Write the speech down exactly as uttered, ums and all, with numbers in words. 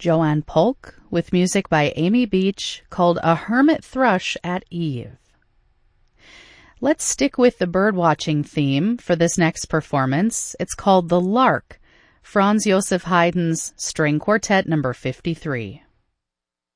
Joanne Polk with music by Amy Beach called A Hermit Thrush at Eve. Let's stick with the birdwatching theme for this next performance. It's called The Lark, Franz Joseph Haydn's String Quartet number fifty-three.